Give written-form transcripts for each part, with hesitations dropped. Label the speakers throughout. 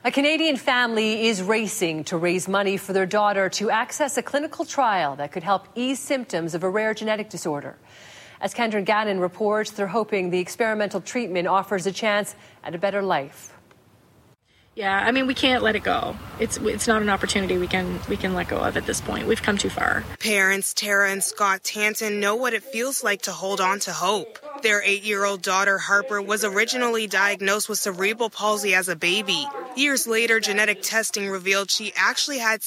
Speaker 1: A Canadian family is racing to raise money for their daughter to access a clinical trial that could help ease symptoms of a rare genetic disorder. As Kendra Gannon reports, they're hoping the experimental treatment offers a chance at a better life.
Speaker 2: Yeah, I mean, we can't let it go. It's not an opportunity we can let go of at this point. We've come too far.
Speaker 3: Parents Tara and Scott Tanton know what it feels like to hold on to hope. Their 8-year-old daughter, Harper, was originally diagnosed with cerebral palsy as a baby. Years later, genetic testing revealed she actually had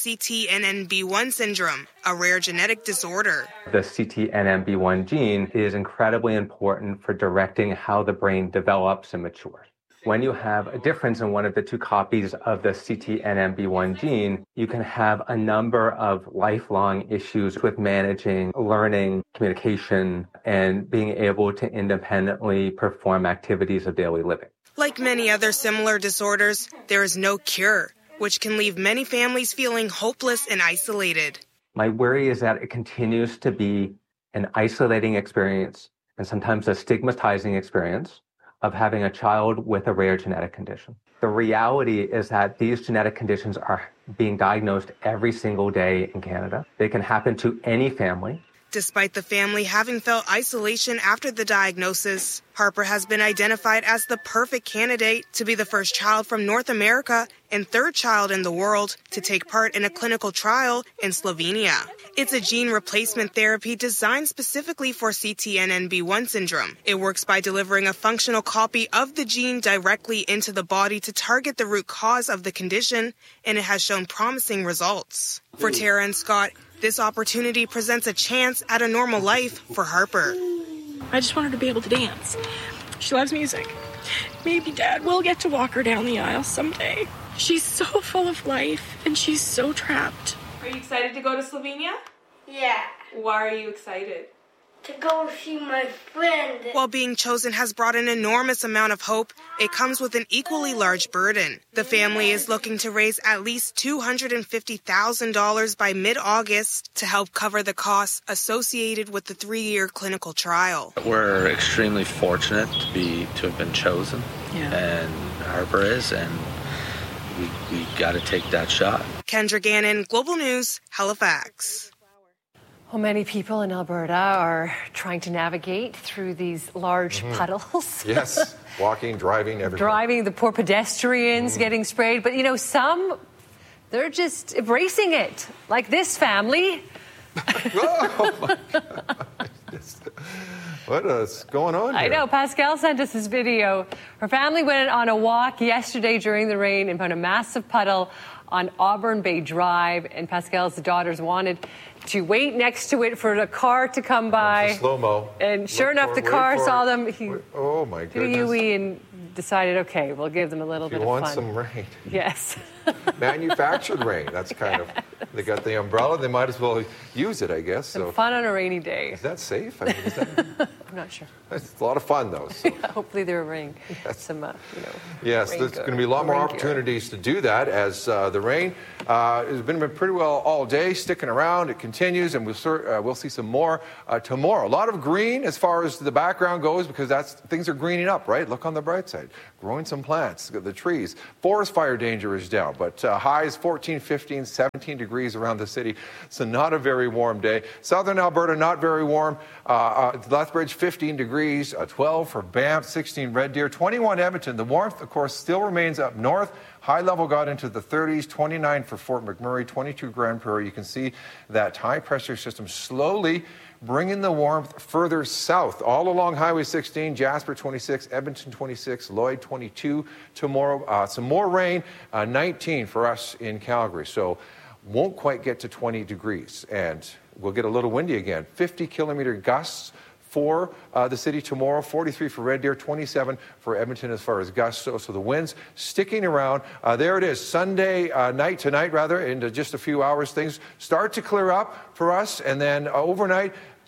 Speaker 3: CTNNB1 syndrome, a rare genetic disorder.
Speaker 4: The CTNNB1 gene is incredibly important for directing how the brain develops and matures. When you have a difference in one of the two copies of the CTNNB1 gene, you can have a number of lifelong issues with managing learning, communication, and being able to independently perform activities of daily living.
Speaker 3: Like many other similar disorders, there is no cure, which can leave many families feeling hopeless and isolated.
Speaker 4: My worry is that it continues to be an isolating experience and sometimes a stigmatizing experience of having a child with a rare genetic condition. The reality is that these genetic conditions are being diagnosed every single day in Canada. They can happen to any family.
Speaker 3: Despite the family having felt isolation after the diagnosis, Harper has been identified as the perfect candidate to be the first child from North America and third child in the world to take part in a clinical trial in Slovenia. It's a gene replacement therapy designed specifically for CTNNB1 syndrome. It works by delivering a functional copy of the gene directly into the body to target the root cause of the condition, and it has shown promising results. For Tara and Scott, this opportunity presents a chance at a normal life for Harper.
Speaker 2: I just want her to be able to dance. She loves music. Maybe Dad will get to walk her down the aisle someday. She's so full of life, and she's so trapped.
Speaker 5: Are you excited to go to Slovenia?
Speaker 6: Yeah.
Speaker 5: Why are you excited?
Speaker 6: To go see my friend.
Speaker 3: While being chosen has brought an enormous amount of hope, it comes with an equally large burden. The family is looking to raise at least $250,000 by mid-August to help cover the costs associated with the 3-year clinical trial.
Speaker 7: We're extremely fortunate to have been chosen, and Harper is, and we got to take that shot.
Speaker 3: Kendra Gannon, Global News, Halifax.
Speaker 1: Well, many people in Alberta are trying to navigate through these large puddles.
Speaker 8: Yes, walking, driving, everything.
Speaker 1: Driving, the poor pedestrians getting sprayed. But, you know, some, they're just embracing it, like this family.
Speaker 8: Oh, my God. What is going on here?
Speaker 1: I know. Pascal sent us this video. Her family went on a walk yesterday during the rain and found a massive puddle on Auburn Bay Drive, and Pascal's daughters wanted to wait next to it for the car to come by.
Speaker 8: Slow-mo.
Speaker 1: And sure enough, the car saw them.
Speaker 8: Oh, my goodness.
Speaker 1: And decided, okay, we'll give them a little bit of fun.
Speaker 8: You want some rain.
Speaker 1: Yes.
Speaker 8: Manufactured rain. That's kind of, they got the umbrella. They might as well use it, I guess.
Speaker 1: Some fun on a rainy day.
Speaker 8: Is that safe? I mean, is that...
Speaker 1: I'm not sure.
Speaker 8: It's a lot of fun, though. So.
Speaker 1: Yeah, hopefully they're bringing some,
Speaker 8: Yes, there's going to be a lot more opportunities to do that as the rain has been pretty well all day, sticking around. It continues, and we'll see some more tomorrow. A lot of green as far as the background goes, because things are greening up, right? Look on the bright side. Growing some plants, the trees. Forest fire danger is down, but highs 14, 15, 17 degrees around the city. So not a very warm day. Southern Alberta, not very warm. Lethbridge, 15 degrees, 12 for Banff, 16 Red Deer, 21 Edmonton. The warmth, of course, still remains up north. High level got into the 30s, 29 for Fort McMurray, 22 Grand Prairie. You can see that high pressure system slowly bringing the warmth further south, all along Highway 16, Jasper 26, Edmonton 26, Lloyd 22 tomorrow. Some more rain, 19 for us in Calgary. So won't quite get to 20 degrees. And we'll get a little windy again. 50-kilometer gusts for the city tomorrow, 43 for Red Deer, 27 for Edmonton as far as gusts. So the winds sticking around. There it is, Sunday tonight, into just a few hours. Things start to clear up for us, and then overnight,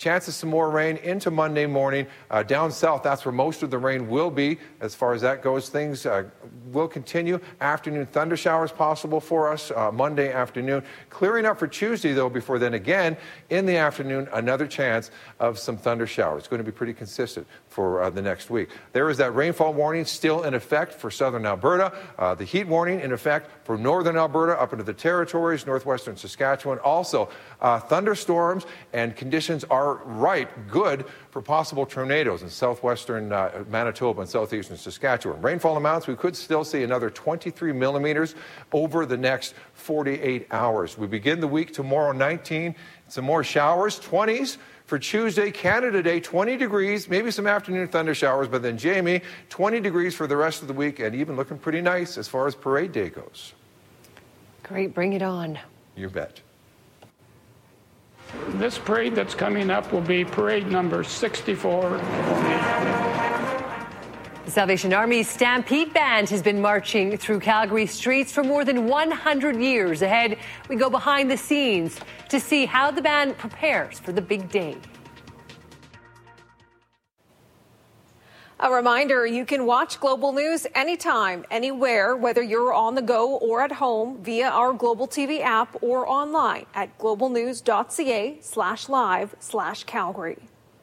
Speaker 8: Chances some more rain into Monday morning. Down south, that's where most of the rain will be. As far as that goes, things will continue. Afternoon thunder showers possible for us Monday afternoon. Clearing up for Tuesday, though, before then again, in the afternoon, another chance of some thunder showers. It's going to be pretty consistent for the next week. There is that rainfall warning still in effect for southern Alberta. The heat warning in effect for northern Alberta up into the Territories, northwestern Saskatchewan. Also, thunderstorms and conditions are good for possible tornadoes in southwestern Manitoba and southeastern Saskatchewan. Rainfall amounts, we could still see another 23 millimeters over the next 48 hours. We begin the week tomorrow, 19. Some more showers, 20s. For Tuesday, Canada Day, 20 degrees, maybe some afternoon thunder showers, but then, Jamie, 20 degrees for the rest of the week and even looking pretty nice as far as parade day goes.
Speaker 1: Great, bring it on.
Speaker 8: You bet.
Speaker 9: This parade that's coming up will be parade number 64.
Speaker 1: The Salvation Army's Stampede Band has been marching through Calgary streets for more than 100 years. Ahead, we go behind the scenes to see how the band prepares for the big day.
Speaker 10: A reminder, you can watch Global News anytime, anywhere, whether you're on the go or at home via our Global TV app or online at globalnews.ca/live/Calgary.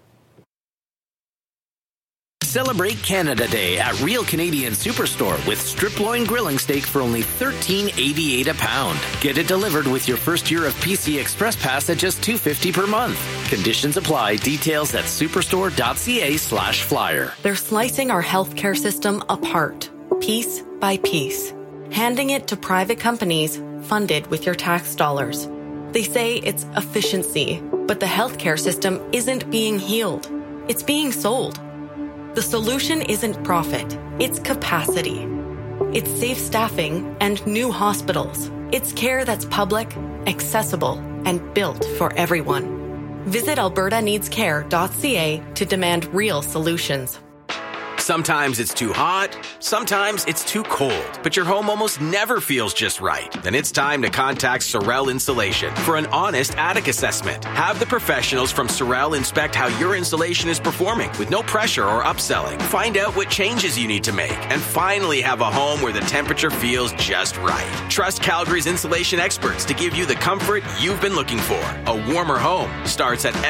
Speaker 11: Celebrate Canada Day at Real Canadian Superstore with strip loin grilling steak for only $13.88 a pound. Get it delivered with your first year of PC Express Pass at just $2.50 per month. Conditions apply. Details at superstore.ca/flyer.
Speaker 12: They're slicing our healthcare system apart, piece by piece, handing it to private companies funded with your tax dollars. They say it's efficiency, but the healthcare system isn't being healed. It's being sold. The solution isn't profit, it's capacity. It's safe staffing and new hospitals. It's care that's public, accessible, and built for everyone. Visit albertaneedscare.ca to demand real solutions.
Speaker 13: Sometimes it's too hot, sometimes it's too cold, but your home almost never feels just right. Then it's time to contact Sorel Insulation for an honest attic assessment. Have the professionals from Sorel inspect how your insulation is performing with no pressure or upselling. Find out what changes you need to make and finally have a home where the temperature feels just right. Trust Calgary's insulation experts to give you the comfort you've been looking for. A warmer home starts at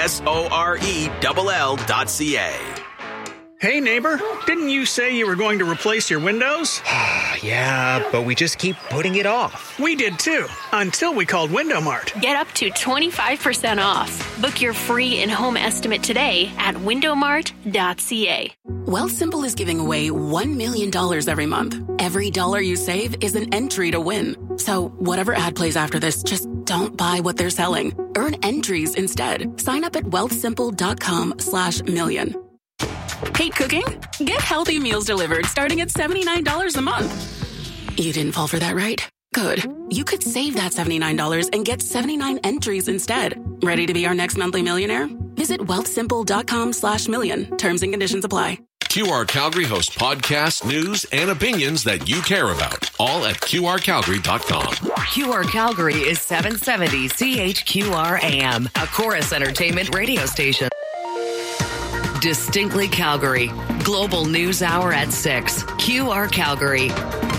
Speaker 13: sorell.ca.
Speaker 14: Hey, neighbor, didn't you say you were going to replace your windows?
Speaker 15: Yeah, but we just keep putting it off.
Speaker 14: We did too, until we called Window Mart.
Speaker 16: Get up to 25% off. Book your free in-home estimate today at windowmart.ca.
Speaker 17: Wealthsimple is giving away $1 million every month. Every dollar you save is an entry to win. So whatever ad plays after this, just don't buy what they're selling. Earn entries instead. Sign up at wealthsimple.com/million. Hate cooking? Get healthy meals delivered starting at $79 a month. You didn't fall for that, right? Good. You could save that $79 and get 79 entries instead. Ready to be our next monthly millionaire? Visit wealthsimple.com/million. Terms and conditions apply.
Speaker 18: QR Calgary hosts podcasts, news, and opinions that you care about. All at QRCalgary.com.
Speaker 19: QR Calgary is 770 CHQR AM, a Chorus Entertainment radio station. Distinctly Calgary. Global News Hour at 6. QR Calgary.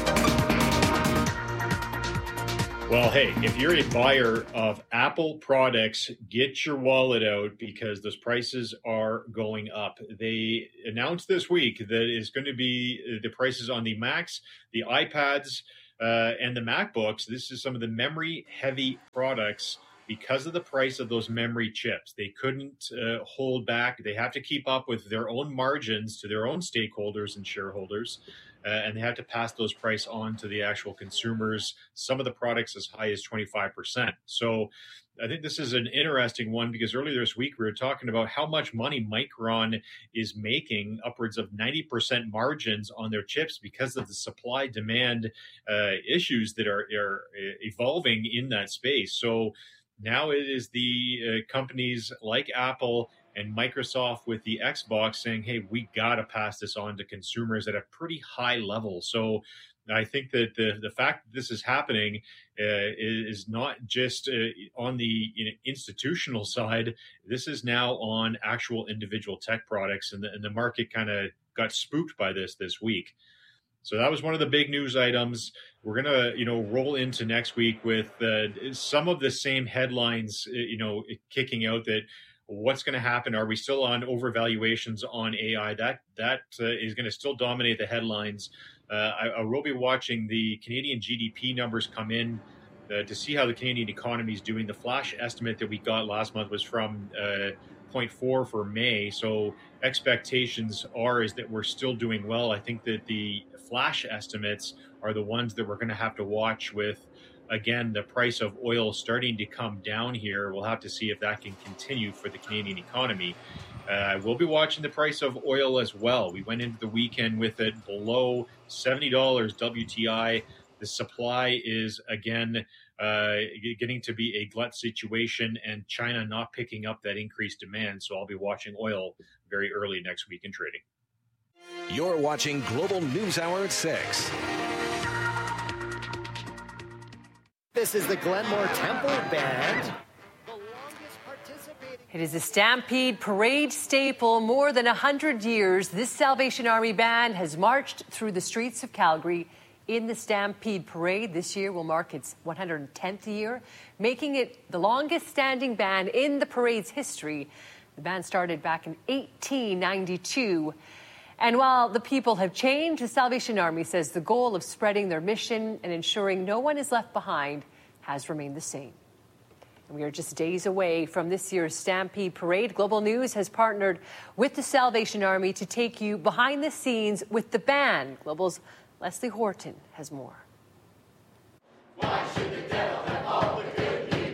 Speaker 20: Well, hey, if you're a buyer of Apple products, get your wallet out because those prices are going up. They announced this week that it's going to be the prices on the Macs, the iPads, and the MacBooks. This is some of the memory-heavy products. Because of the price of those memory chips, they couldn't hold back. They have to keep up with their own margins to their own stakeholders and shareholders, and they have to pass those price on to the actual consumers. Some of the products as high as 25%. So I think this is an interesting one because earlier this week we were talking about how much money Micron is making, upwards of 90% margins on their chips because of the supply-demand issues that are evolving in that space. So now it is the companies like Apple and Microsoft with the Xbox saying, hey, we got to pass this on to consumers at a pretty high level. So I think that the fact that this is happening is not just on the institutional side. This is now on actual individual tech products, and the market kind of got spooked by this week. So that was one of the big news items. We're going to, roll into next week with some of the same headlines, kicking out that what's going to happen. Are we still on overvaluations on AI? That is going to still dominate the headlines. I will be watching the Canadian GDP numbers come in to see how the Canadian economy is doing. The flash estimate that we got last month was from 0.4 for May. So expectations is that we're still doing well. I think that the flash estimates are the ones that we're going to have to watch with, again, the price of oil starting to come down here. We'll have to see if that can continue for the Canadian economy. We'll be watching the price of oil as well. We went into the weekend with it below $70 WTI. The supply is, again, getting to be a glut situation, and China not picking up that increased demand. So I'll be watching oil very early next week in trading.
Speaker 18: You're watching Global News Hour at 6.
Speaker 21: This is the Glenmore Temple Band.
Speaker 1: It is a Stampede Parade staple. More than 100 years, this Salvation Army band has marched through the streets of Calgary in the Stampede Parade. This year will mark its 110th year, making it the longest-standing band in the parade's history. The band started back in 1892. And while the people have changed, the Salvation Army says the goal of spreading their mission and ensuring no one is left behind has remained the same. And we are just days away from this year's Stampede Parade. Global News has partnered with the Salvation Army to take you behind the scenes with the band. Global's Leslie Horton has more.
Speaker 21: Why should the devil have all the good news?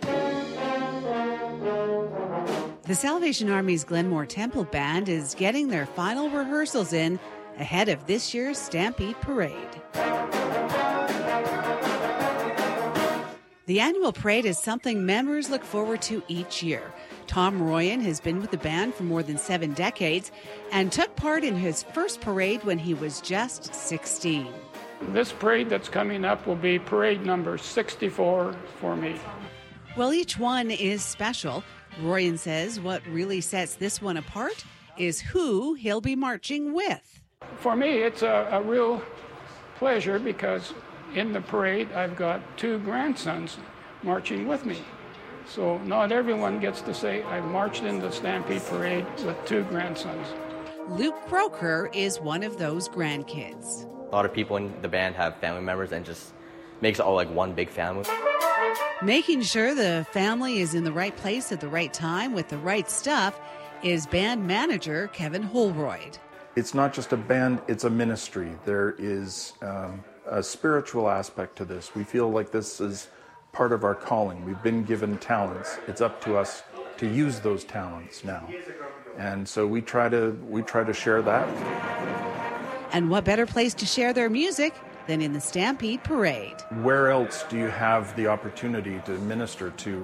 Speaker 22: The Salvation Army's Glenmore Temple Band is getting their final rehearsals in ahead of this year's Stampede Parade. The annual parade is something members look forward to each year. Tom Royan has been with the band for more than 7 decades and took part in his first parade when he was just 16.
Speaker 9: This parade that's coming up will be parade number 64 for me.
Speaker 22: Well, each one is special. Royan says what really sets this one apart is who he'll be marching with.
Speaker 9: For me, it's a real pleasure because in the parade, I've got 2 grandsons marching with me. So not everyone gets to say, I've marched in the Stampede Parade with 2 grandsons.
Speaker 22: Luke Croker is one of those grandkids.
Speaker 23: A lot of people in the band have family members and just makes it all like one big family.
Speaker 22: Making sure the family is in the right place at the right time with the right stuff is band manager Kevin Holroyd.
Speaker 24: It's not just a band, it's a ministry. There is a spiritual aspect to this. We feel like this is part of our calling. We've been given talents. It's up to us to use those talents now. And so we try to share that.
Speaker 22: And what better place to share their music than in the Stampede Parade?
Speaker 24: Where else do you have the opportunity to minister to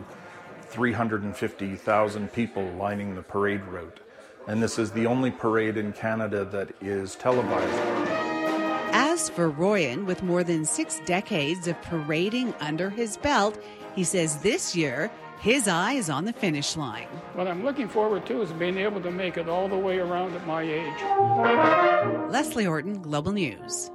Speaker 24: 350,000 people lining the parade route? And this is the only parade in Canada that is televised.
Speaker 22: As for Royan, with more than 6 decades of parading under his belt, he says this year his eye is on the finish line.
Speaker 9: What I'm looking forward to is being able to make it all the way around at my age.
Speaker 22: Leslie Horton, Global News.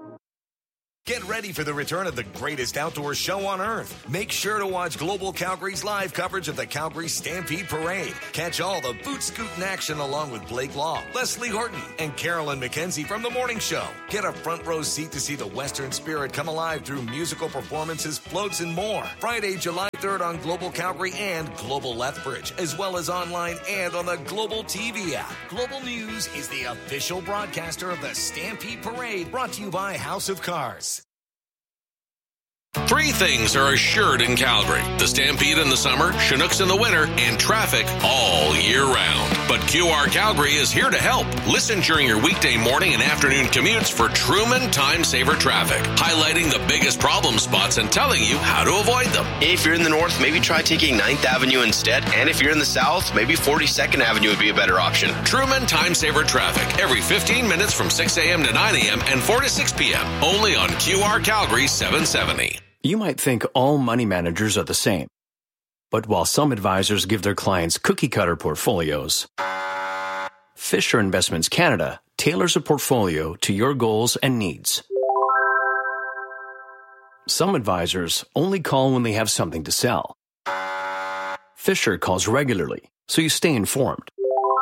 Speaker 25: Get ready for the return of the greatest outdoor show on earth. Make sure to watch Global Calgary's live coverage of the Calgary Stampede Parade. Catch all the boot scooting action along with Blake Law, Leslie Horton, and Carolyn McKenzie from The Morning Show. Get a front row seat to see the Western spirit come alive through musical performances, floats, and more. Friday, July 3rd on Global Calgary and Global Lethbridge, as well as online and on the Global TV app. Global News is the official broadcaster of the Stampede Parade, brought to you by House of Cars.
Speaker 18: Three things are assured in Calgary: the Stampede in the summer, Chinooks in the winter, and traffic all year round. But QR Calgary is here to help. Listen during your weekday morning and afternoon commutes for Truman Time Saver traffic, highlighting the biggest problem spots and telling you how to avoid them.
Speaker 2: If you're in the north, maybe try taking 9th Avenue instead. And if you're in the south, maybe 42nd Avenue would be a better option.
Speaker 18: Truman Time Saver traffic every 15 minutes from 6 a.m. to 9 a.m. and 4 to 6 p.m. Only on QR Calgary 770.
Speaker 4: You might think all money managers are the same. But while some advisors give their clients cookie-cutter portfolios, Fisher Investments Canada tailors a portfolio to your goals and needs. Some advisors only call when they have something to sell. Fisher calls regularly, so you stay informed.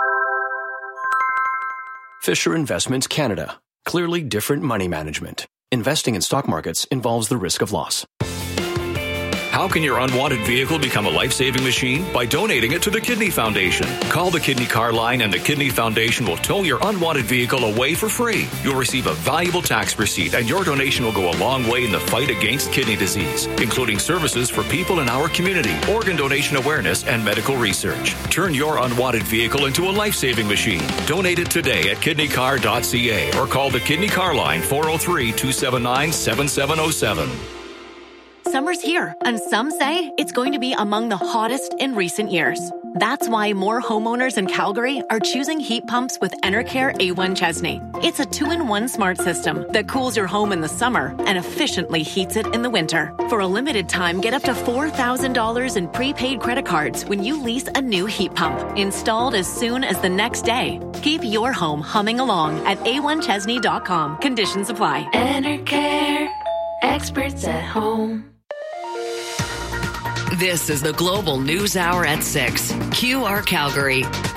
Speaker 4: Fisher Investments Canada. Clearly different money management. Investing in stock markets involves the risk of loss.
Speaker 5: How can your unwanted vehicle become a life-saving machine? By donating it to the Kidney Foundation. Call the Kidney Car Line and the Kidney Foundation will tow your unwanted vehicle away for free. You'll receive a valuable tax receipt and your donation will go a long way in the fight against kidney disease, including services for people in our community, organ donation awareness, and medical research. Turn your unwanted vehicle into a life-saving machine. Donate it today at kidneycar.ca or call the Kidney Car Line 403-279-7707.
Speaker 16: Summer's here, and some say it's going to be among the hottest in recent years. That's why more homeowners in Calgary are choosing heat pumps with Enercare A1 Chesney. It's a 2-in-1 smart system that cools your home in the summer and efficiently heats it in the winter. For a limited time, get up to $4,000 in prepaid credit cards when you lease a new heat pump, installed as soon as the next day. Keep your home humming along at a1chesney.com. Conditions apply.
Speaker 6: Enercare, experts at home.
Speaker 19: This is the Global News Hour at 6. QR Calgary.